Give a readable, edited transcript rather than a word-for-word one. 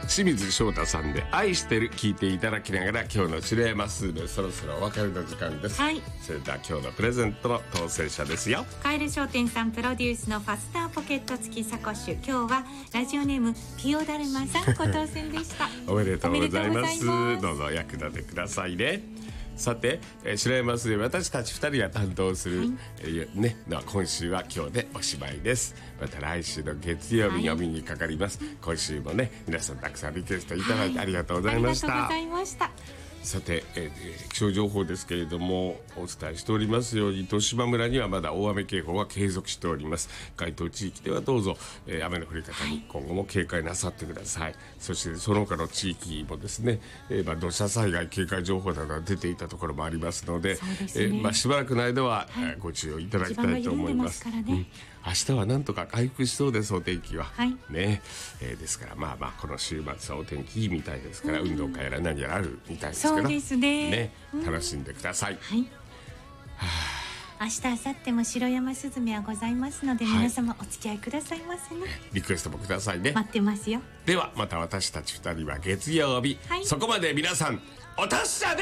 清水翔太さんで愛してる聞いていただきながら、今日の白山スーメそろそろお別れの時間です、 はい、 それでは今日のプレゼントの当選者ですよ。 カエル商店さんプロデュースのファスターポケット付きサコッシュ、今日はラジオネームピオダルマさんご当選でしたおめでとうございます。 おめでとうございます。 どうぞ役立てくださいね。さて、白山スーメ私たち2人が担当する、今週は今日でおしまいです。また来週の月曜日にお目にかかります、今週もね皆さんたくさんリクエストいただいてありがとうございました、 ありがとうございました。 さて、気象情報ですけれどもお伝えしておりますように、十島村にはまだ大雨警報が継続しております。該当地域ではどうぞ、雨の降り方に今後も警戒なさってください、そしてその他の地域もですね、土砂災害警戒情報などが出ていたところもありますので、しばらくの間は、ご注意いただきたいと思います。明日はなんとか回復しそうです、お天気は、ねですからこの週末はお天気いいみたいですから、運動会やら何やらあるみたいですから、 そうですね、 楽しんでください。 明日明後日も白山スズメはございますので、皆様お付き合いくださいませね。 リクエストもくださいね。 待ってますよ。 ではまた私たち2人は月曜日、そこまで皆さんお達者で